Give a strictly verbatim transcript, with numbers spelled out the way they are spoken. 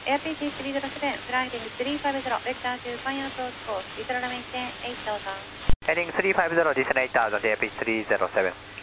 エアピーシースリーゼロセブン、フライディングスリーファイブゼロ、ベクターツー、ファイアウトコース、リトラルメインテン、エイトタウザンド。 Heading three five zero, descend eight thousand, A P three zero seven.